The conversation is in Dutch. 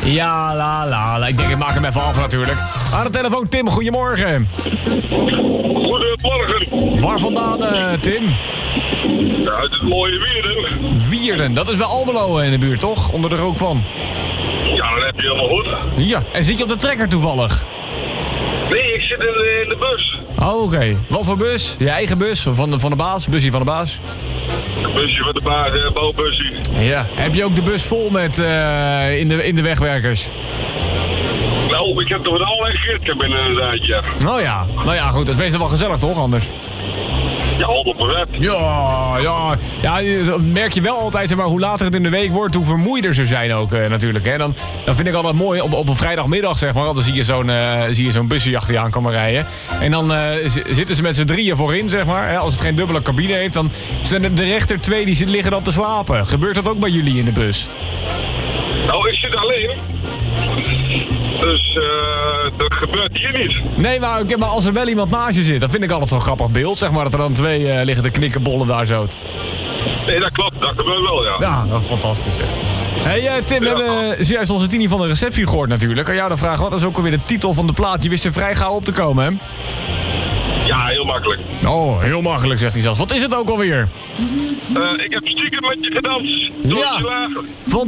Ja, la. Ik denk, ik maak hem even af natuurlijk. Aan de telefoon, Tim, goedemorgen. Goedemorgen. Waar vandaan, Tim? Ja, uit het mooie Wierden. Wierden, dat is bij Almelo in de buurt, toch? Onder de rook van. Ja, dat heb je helemaal goed. Ja, en zit je op de trekker toevallig? Nee, ik zit in de bus. Oh, oké. Wat voor bus? Je eigen bus? Van de baas? Busje van de baas? Busje van de baas, bouwbusje. Ja. Heb je ook de bus vol met in de wegwerkers? Nou, ik heb toch een allerlei Geertje binnen inderdaad, ja. Oh ja. Nou ja, goed. Dat is meestal wel gezellig, toch? Anders. Ja, 100%. Ja, dan merk je wel altijd, zeg maar, hoe later het in de week wordt, hoe vermoeider ze zijn ook natuurlijk. Hè. Dan vind ik altijd mooi, op een vrijdagmiddag, zeg maar, dan zie je zo'n busje achter je aan komen rijden. En dan zitten ze met z'n drieën voorin, zeg maar. Hè. Als het geen dubbele cabine heeft, dan zijn de rechter twee die liggen dan te slapen. Gebeurt dat ook bij jullie in de bus? Nou, ik zit alleen. Dus dat gebeurt hier niet. Nee, maar als er wel iemand naast je zit, dan vind ik altijd zo'n grappig beeld, zeg maar, dat er dan twee liggen te knikkenbollen daar zo. Nee, dat klopt. Dat gebeurt wel, ja. Ja, dat is fantastisch. Hey Tim, we hebben zojuist onze Tini van de receptie gehoord natuurlijk. Kan jou dan vragen, wat is ook alweer de titel van de plaat? Je wist er vrij gauw op te komen, hè? Ja, heel makkelijk. Oh, heel makkelijk, zegt hij zelfs. Wat is het ook alweer? Ik heb stiekem met je gedanst. Ja. Lager.